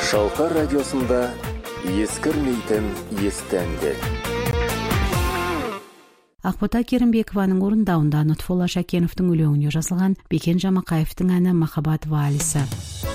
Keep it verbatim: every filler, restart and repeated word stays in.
Шалқар радиосында ескірмейтін есті әндер. Ақбота Керімбекованың орындауында Нұтфолла Шәкеновтың өлеңіне жазылған Бекен Жамақаевтың әні «Махаббат вальсі».